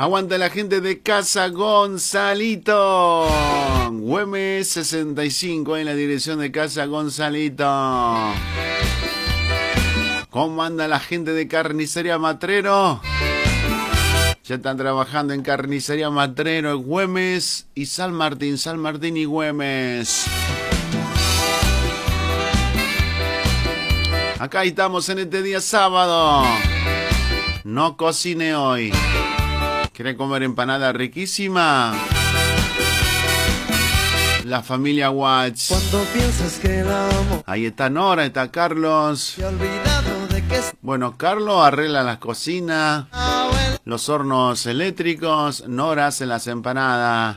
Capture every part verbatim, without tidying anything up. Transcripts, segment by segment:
Aguanta la gente de Casa Gonzalito. Güemes sesenta y cinco en la dirección de Casa Gonzalito. ¿Cómo anda la gente de Carnicería Matrero? Ya están trabajando en Carnicería Matrero en Güemes y San Martín, San Martín y Güemes. Acá estamos en este día sábado. No cocine hoy. ¿Quiere comer empanada riquísima? La familia Watch. Cuando piensas que la amo. Ahí está Nora, está Carlos. He olvidado de que es... Bueno, Carlos arregla las cocinas, los hornos eléctricos. Nora hace las empanadas.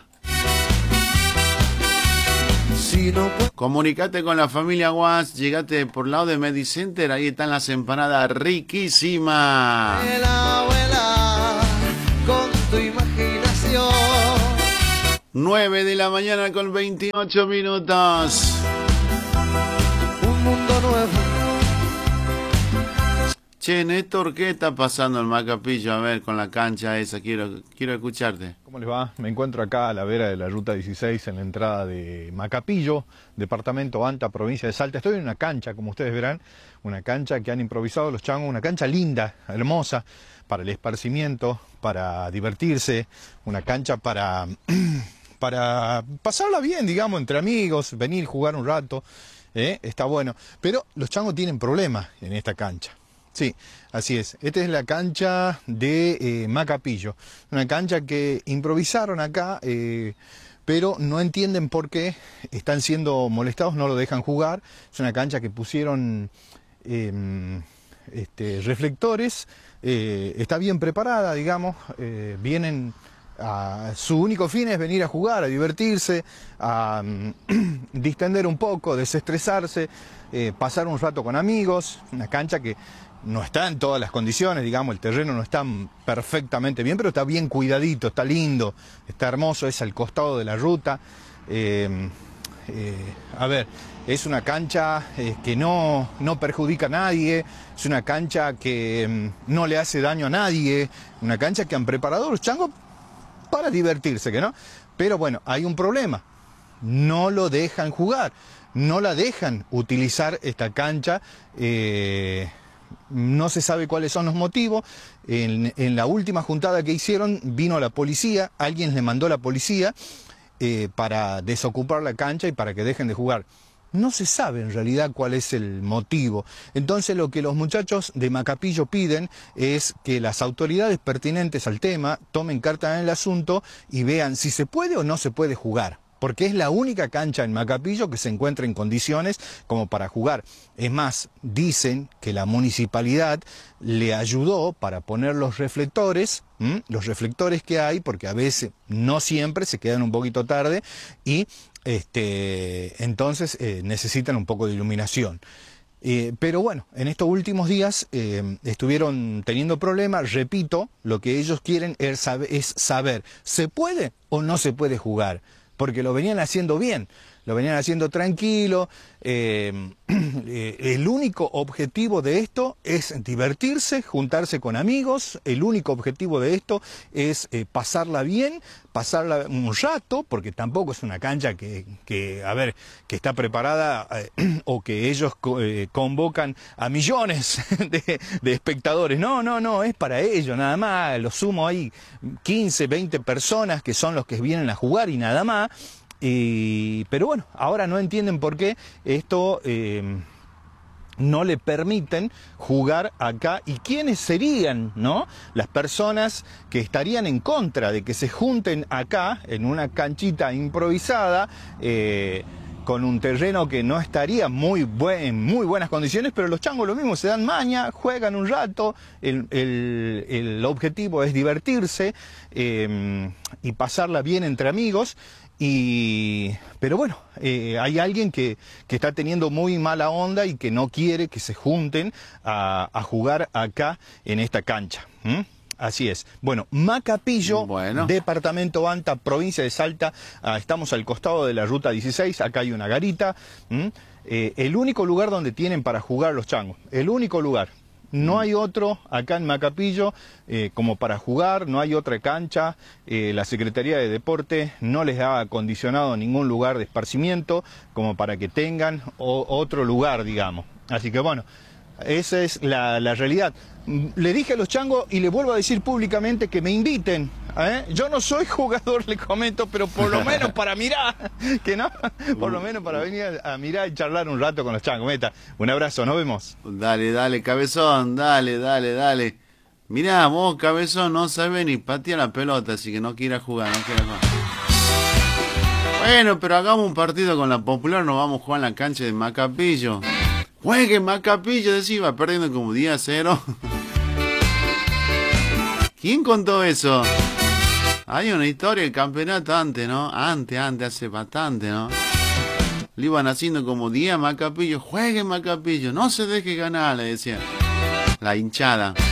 Si no puedo... Comunicate con la familia Watch. Llegate por lado de Medicenter. Ahí están las empanadas riquísimas. Vuela, vuela, con tu imaginación. nueve de la mañana con veintiocho minutos. Un mundo nuevo. Che, Néstor, ¿qué está pasando en Macapillo? A ver, con la cancha esa, quiero, quiero escucharte. ¿Cómo les va? Me encuentro acá a la vera de la ruta dieciséis en la entrada de Macapillo, departamento Anta, provincia de Salta. Estoy en una cancha, como ustedes verán, una cancha que han improvisado los changos, una cancha linda, hermosa, para el esparcimiento, para divertirse, una cancha para, para pasarla bien, digamos, entre amigos, venir, jugar un rato, ¿eh? Está bueno. Pero los changos tienen problemas en esta cancha. Sí, así es. Esta es la cancha de eh, Macapillo. Una cancha que improvisaron acá, eh, pero no entienden por qué están siendo molestados, no lo dejan jugar. Es una cancha que pusieron eh, este, reflectores, eh, está bien preparada, digamos, eh, vienen... A, su único fin es venir a jugar, a divertirse, a um, distender un poco, desestresarse, eh, pasar un rato con amigos. Una cancha que no está en todas las condiciones, digamos, el terreno no está perfectamente bien, pero está bien cuidadito, está lindo, está hermoso, es al costado de la ruta. Eh, eh, a ver, es una cancha eh, que no, no perjudica a nadie, es una cancha que eh, no le hace daño a nadie, una cancha que han preparado los changos para divertirse, que no, pero bueno, hay un problema, no lo dejan jugar, no la dejan utilizar esta cancha, eh, no se sabe cuáles son los motivos. En, en la última juntada que hicieron vino la policía, alguien le mandó a la policía eh, para desocupar la cancha y para que dejen de jugar. No se sabe en realidad cuál es el motivo. Entonces lo que los muchachos de Macapillo piden es que las autoridades pertinentes al tema tomen carta en el asunto y vean si se puede o no se puede jugar. Porque es la única cancha en Macapillo que se encuentra en condiciones como para jugar. Es más, dicen que la municipalidad le ayudó para poner los reflectores, ¿m? los reflectores que hay, porque a veces, no siempre, se quedan un poquito tarde y este, entonces eh, necesitan un poco de iluminación. Eh, pero bueno, en estos últimos días eh, estuvieron teniendo problemas. Repito, lo que ellos quieren es saber, es saber, ¿se puede o no se puede jugar? Porque lo venían haciendo bien, lo venían haciendo tranquilo. Eh, eh, el único objetivo de esto es divertirse, juntarse con amigos. El único objetivo de esto es eh, pasarla bien, pasarla un rato, porque tampoco es una cancha que, que a ver, que está preparada eh, o que ellos eh, convocan a millones de, de espectadores. No, no, no, es para ellos nada más. Lo sumo hay quince, veinte personas que son los que vienen a jugar y nada más. Y, pero bueno, ahora no entienden por qué esto eh, no le permiten jugar acá. ¿Y quiénes serían, no? Las personas que estarían en contra de que se junten acá en una canchita improvisada, eh, con un terreno que no estaría muy buen, en muy buenas condiciones, pero los changos lo mismo, se dan maña, juegan un rato, el, el, el objetivo es divertirse eh, y pasarla bien entre amigos. Y, pero bueno, eh, hay alguien que, que está teniendo muy mala onda y que no quiere que se junten a, a jugar acá en esta cancha. ¿Mm? Así es. Bueno, Macapillo, bueno. Departamento Anta, provincia de Salta. Ah, estamos al costado de la ruta dieciséis, acá hay una garita. ¿Mm? Eh, el único lugar donde tienen para jugar los changos, el único lugar. No hay otro acá en Macapillo eh, como para jugar, no hay otra cancha. Eh, la Secretaría de Deporte no les ha acondicionado ningún lugar de esparcimiento como para que tengan o, otro lugar, digamos. Así que bueno, esa es la, la realidad. Le dije a los changos y les vuelvo a decir públicamente que me inviten. ¿eh? Yo no soy jugador, le comento, pero por lo menos para mirar, que no, por lo menos para venir a, a mirar y charlar un rato con los changos. Meta, un abrazo, nos vemos. Dale, dale, cabezón, dale, dale, dale. Mirá, vos, cabezón, no sabés ni patear la pelota, así que no quieras jugar, no quieras jugar. Bueno, pero hagamos un partido con la Popular, nos vamos a jugar en la cancha de Macapillo. Juegue Macapillo, decía, iba perdiendo como diez a cero. ¿Quién contó eso? Hay una historia del campeonato antes, ¿no? Antes, antes, hace bastante, ¿no? Le iban haciendo como diez a Macapillo. Juegue Macapillo, no se deje ganar, le decía la hinchada.